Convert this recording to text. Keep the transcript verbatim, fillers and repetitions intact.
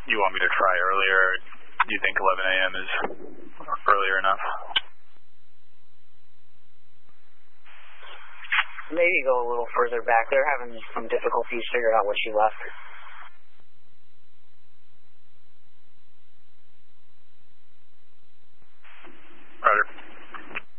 you want me to try earlier? Do you think eleven a m is earlier enough? Maybe go a little further back. They're having some difficulties figuring out what she left.